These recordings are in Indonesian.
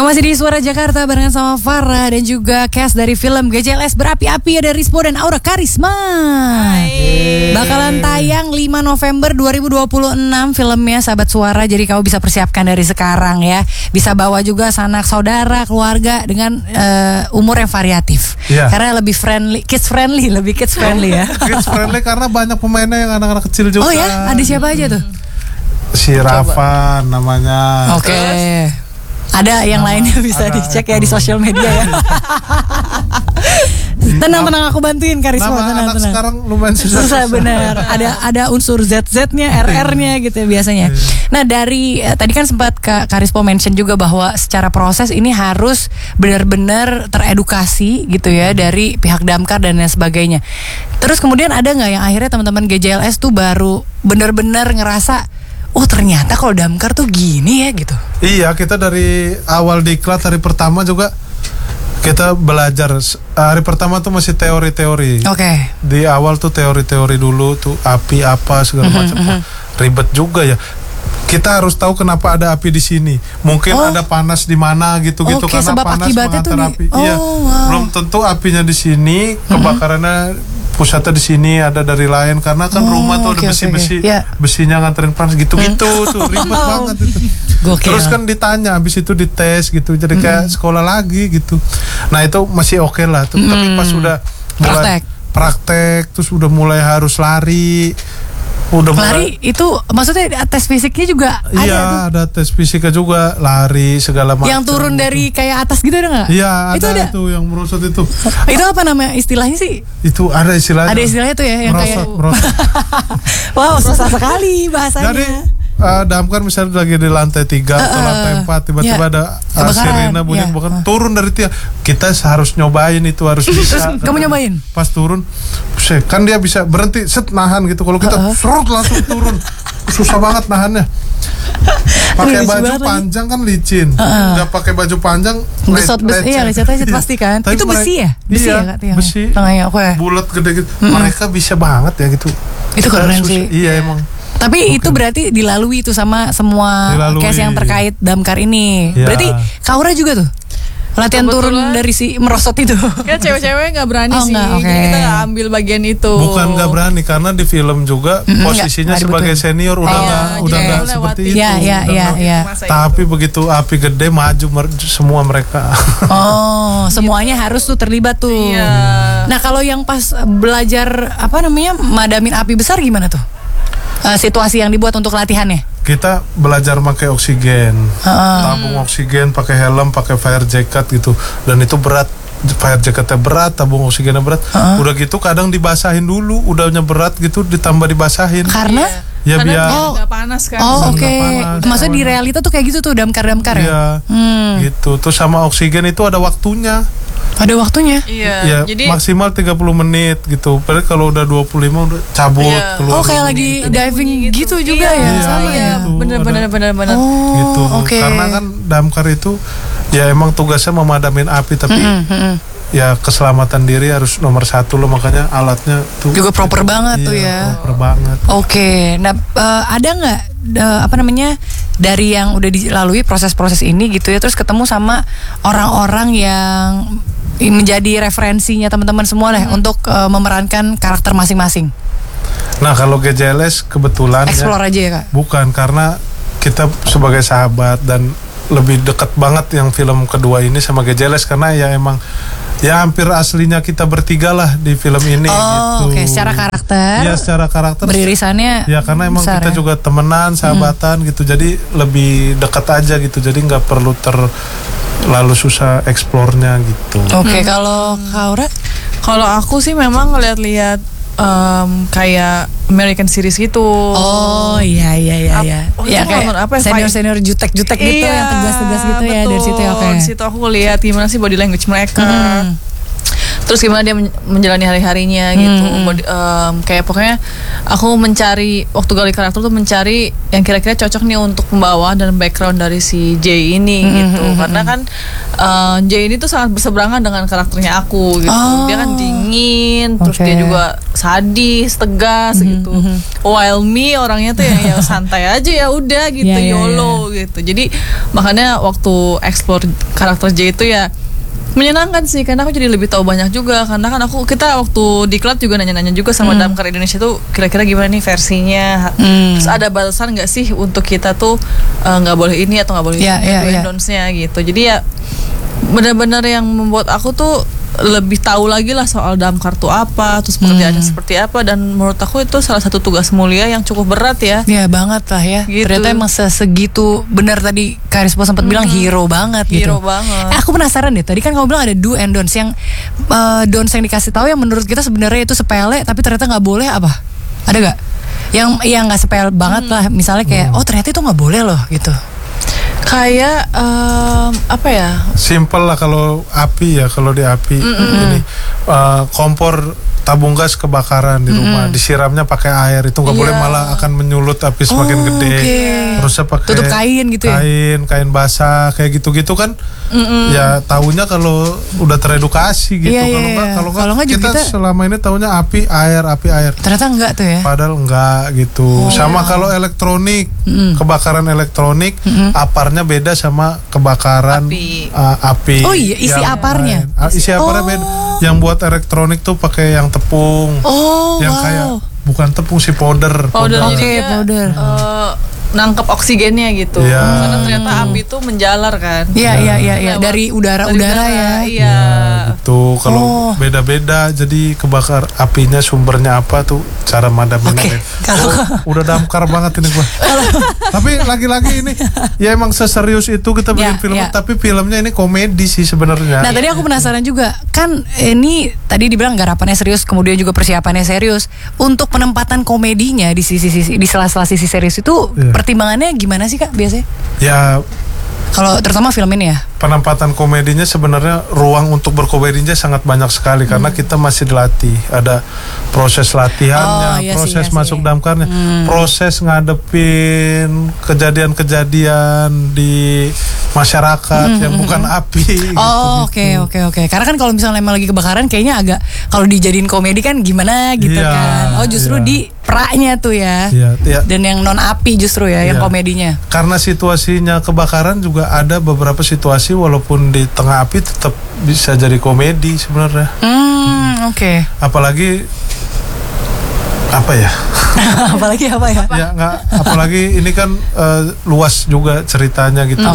Masih di Suara Jakarta barengan sama Farah dan juga cast dari film GJLS Berapi-Api, ada Rispo dan Aura Karisma. Bakalan tayang 5 November 2026 filmnya, sahabat Suara. Jadi kamu bisa persiapkan dari sekarang ya. Bisa bawa juga sanak saudara, keluarga dengan umur yang variatif. Karena lebih friendly, kids friendly ya. Kids friendly karena banyak pemainnya yang anak-anak kecil juga. Oh ya, ada siapa aja tuh? Si Rafa namanya. Oke. Ada yang lainnya bisa dicek ya di sosial media ya. Tenang, aku bantuin Karisma. Nama anak sekarang lumayan susah benar. Ada unsur ZZ-nya, RR-nya gitu biasanya. Nah dari tadi kan sempat Karisma mention juga bahwa secara proses ini harus benar-benar teredukasi gitu ya dari pihak Damkar dan lain sebagainya. Terus kemudian ada nggak yang akhirnya teman-teman GJLS tuh baru benar-benar ngerasa, oh ternyata kalau Damkar tuh gini ya gitu. Iya, kita dari awal diklat hari pertama juga kita belajar. Hari pertama tuh masih teori-teori. Oke. Di awal tuh teori-teori dulu tuh api apa segala macam. Ribet juga ya. Kita harus tahu kenapa ada api di sini. Mungkin ada panas di mana gitu-gitu karena panas mengantar api. Iya. Belum tentu apinya di sini, kebakarannya pusatnya di sini, ada dari lain karena kan rumah tuh ada besi-besi, besinya nganterin panas gitu-gitu tuh ribet banget itu. Terus kan ditanya, habis itu dites gitu, jadi kayak sekolah lagi gitu. Nah itu masih oke lah tuh. Tapi pas udah mulai praktek, terus udah mulai harus lari. Lari itu maksudnya tes fisiknya juga ada tuh? Iya, ada tes fisiknya juga, lari segala macam. Yang turun dari kayak atas gitu ada nggak? Iya, ada tuh yang merosot itu. Itu apa nama istilahnya sih? Itu ada istilahnya. Ada istilahnya tuh ya yang merosot. Wow, susah sekali bahasanya. Jadi Damkar misalnya lagi di lantai 3 atau lantai 4 tiba-tiba ada sirena bunyi bukan turun dari tiang, kita harus nyobain itu, harus bisa. Kamu nyobain? Pas turun kan dia bisa berhenti nahan gitu, kalau kita serut langsung turun susah banget nahannya. Pakai baju panjang kan licin, udah pakai baju panjang lecet pasti kan. Itu besi ya? Besi ya Kak? Besi bulat gede gitu. Mereka bisa banget ya gitu. Itu keren sih. Iya emang. Tapi itu berarti dilalui tuh sama semua case yang terkait Damkar ini. Berarti Kaura juga tuh latihan turun dari si merosot itu. Kan cewek-cewek nggak berani sih. Kita nggak ambil bagian itu. Bukan nggak berani, karena di film juga posisinya sebagai senior udah nggak seperti itu. Iya. Tapi begitu api gede maju semua mereka. Oh, semuanya harus tuh terlibat tuh. Iya. Nah kalau yang pas belajar madamin api besar gimana tuh? Situasi yang dibuat untuk latihannya? Kita belajar pakai oksigen, tabung oksigen, pakai helm, pakai fire jacket gitu, dan itu berat. Fire jacketnya berat, tabung oksigennya berat. Udah gitu kadang dibasahin dulu, udahnya berat gitu ditambah dibasahin. Karena? Ya biar nggak panas kan. Oke. Maksudnya di realita tuh kayak gitu tuh damkar ya? Iya, gitu. Terus sama oksigen itu ada waktunya. Ada waktunya? Iya. Jadi maksimal 30 menit gitu. Padahal kalau udah 25 udah cabut keluar. Oh, kayak lagi diving gitu juga ya? Sama ya. Bener. Gitu. Karena kan damkar itu ya emang tugasnya memadamin api, tapi ya keselamatan diri harus nomor 1 loh, makanya alatnya tuh juga proper banget tuh ya. Proper banget. Oke. Nah, ada nggak dari yang udah dilalui proses-proses ini gitu ya, terus ketemu sama orang-orang yang menjadi referensinya teman-teman semua lah untuk memerankan karakter masing-masing? Nah kalau GJLS kebetulan explore aja ya Kak? Bukan, karena kita sebagai sahabat dan lebih dekat banget yang film kedua ini sama GJLS, karena ya emang ya hampir aslinya kita bertiga lah di film ini gitu. Oke, secara karakter. Ya secara karakter. Beririsannya. Ya karena emang besar, kita juga temenan, sahabatan gitu. Jadi lebih dekat aja gitu. Jadi nggak perlu terlalu susah eksplornya gitu. Oke, kalau Kaura? Kalau aku sih memang ngeliat-liat kayak American series gitu. Oh iya. Ya kayak senior jutek gitu, yang tegas gitu. Ya dari situ ya. Dari situ aku lihat gimana sih body language mereka. terus gimana dia menjalani hari-harinya gitu. Kayak pokoknya aku mencari waktu gali karakter tuh mencari yang kira-kira cocok nih untuk pembawa dan background dari si Jay ini gitu. Karena kan Jay ini tuh sangat berseberangan dengan karakternya aku gitu. Dia kan dingin, terus dia juga sadis, tegas gitu. While me orangnya tuh yang santai aja ya udah gitu, YOLO gitu. Jadi makanya waktu explore karakter Jay itu ya menyenangkan sih, karena aku jadi lebih tahu banyak juga. Karena kan kita waktu di klub juga nanya-nanya juga sama Damkar Indonesia tuh kira-kira gimana nih versinya. Terus ada batasan nggak sih untuk kita tuh nggak boleh ini atau nggak boleh ini, dons-nya gitu. Jadi ya benar-benar yang membuat aku tuh lebih tahu lagi lah soal Damkar tuh apa, terus pekerjaannya seperti apa. Dan menurut aku itu salah satu tugas mulia yang cukup berat ya. Ya banget lah ya gitu. Ternyata emang segitu. Benar tadi Karispo sempat bilang hero banget gitu. Hero banget. Aku penasaran deh, tadi kan kamu bilang ada do and don'ts. Yang don'ts yang dikasih tahu yang menurut kita sebenarnya itu sepele tapi ternyata nggak boleh, apa? Ada gak? Yang nggak sepele banget lah, misalnya kayak oh ternyata itu nggak boleh loh gitu. Kayak apa ya? Simple lah kalau api ya, kalau di api ini kompor tabung gas kebakaran di rumah, disiramnya pakai air, itu nggak boleh, malah akan menyulut api semakin gede. Terusnya pakai tutup kain gitu ya? Kain basah kayak gitu-gitu kan. Ya tahunya kalau udah teredukasi gitu. Kalau nggak kita selama ini tahunya api air. Ternyata enggak tuh ya? Padahal enggak gitu. Sama kalau elektronik, kebakaran elektronik, aparnya beda sama kebakaran api. Oh iya, isi aparnya. Isi aparnya beda. Yang buat elektronik tuh pakai yang tepung. Yang kayak bukan tepung sih, powder. Powder. Nangkep oksigennya gitu. Karena ternyata api itu menjalar kan. Iya. Dari udara ya. Iya. Gitu. Kalau beda-beda, jadi kebakar apinya sumbernya apa tuh, cara madaminnya. Udah damkar banget ini gua. Tapi lagi-lagi ini ya emang seserius itu kita bikin film, tapi filmnya ini komedi sih sebenarnya. Nah, tadi aku penasaran juga. Kan ini tadi dibilang garapannya serius, kemudian juga persiapannya serius. Untuk penempatan komedinya di sela-sela sisi serius itu pertimbangannya gimana sih Kak biasanya? Ya kalau terutama film ini ya. Penempatan komedinya sebenarnya ruang untuk berkomedinya sangat banyak sekali karena kita masih dilatih. Ada proses latihannya, proses masuk damkarnya, proses ngadepin kejadian-kejadian di masyarakat yang bukan api. Oke. Karena kan kalau misalnya emang lagi kebakaran kayaknya agak, kalau dijadiin komedi kan gimana gitu kan. Justru di praknya tuh ya. Dan yang non api justru yang komedinya. Karena situasinya kebakaran juga ada beberapa situasi walaupun di tengah api tetap bisa jadi komedi sebenarnya. Apalagi apa ya? Apalagi ini kan luas juga ceritanya gitu.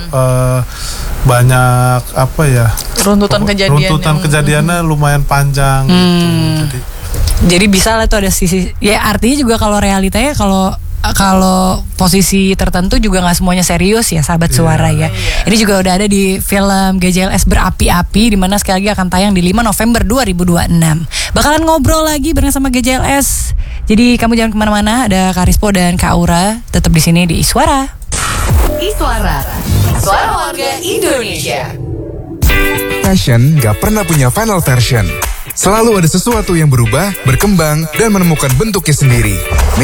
Banyak apa ya? Runtutan kejadiannya lumayan panjang gitu. Jadi bisa lah tuh ada sisi. Ya artinya juga kalau realitanya kalau posisi tertentu juga nggak semuanya serius ya sahabat suara ya. Ini juga udah ada di film GJLS Berapi-api, dimana sekali lagi akan tayang di 5 November 2026. Bakalan ngobrol lagi bareng sama GJLS. Jadi kamu jangan kemana-mana, ada Karispo dan Kak Aura tetap di sini di Iswara. Iswara, suara warga Indonesia. Fashion gak pernah punya final version. Selalu ada sesuatu yang berubah, berkembang, dan menemukan bentuknya sendiri.